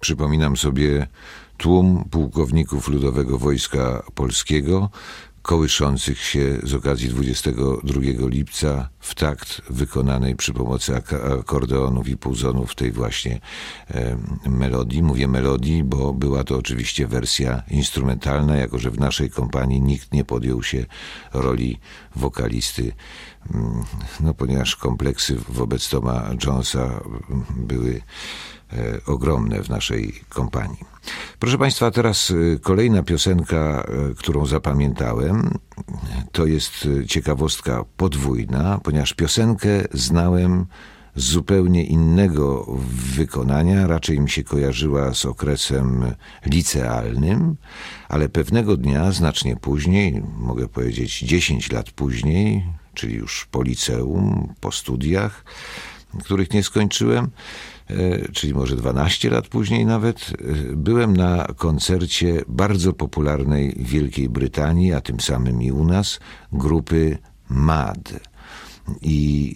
Przypominam sobie tłum pułkowników Ludowego Wojska Polskiego, kołyszących się z okazji 22 lipca w takt wykonanej przy pomocy akordeonów i puzonów tej właśnie melodii. Mówię melodii, bo była to oczywiście wersja instrumentalna, jako że w naszej kompanii nikt nie podjął się roli wokalisty, ponieważ kompleksy wobec Toma Jonesa były ogromne w naszej kompanii. Proszę Państwa, teraz kolejna piosenka, którą zapamiętałem. To jest ciekawostka podwójna, ponieważ piosenkę znałem z zupełnie innego wykonania. Raczej mi się kojarzyła z okresem licealnym, ale pewnego dnia, znacznie później, mogę powiedzieć 10 lat później, czyli już po liceum, po studiach, których nie skończyłem, czyli może 12 lat później nawet, byłem na koncercie bardzo popularnej w Wielkiej Brytanii, a tym samym i u nas, grupy MAD. I